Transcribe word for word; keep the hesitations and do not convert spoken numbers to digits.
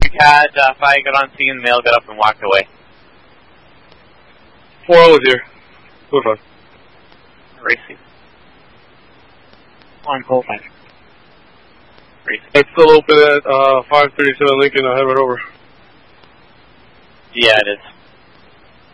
had uh, Fi got on scene, the male got up and walked away. Four hours here. Four five. Racing. On call five. Racing. It's still open at uh, five thirty-seven Lincoln. I'll have it over. Yeah, it is.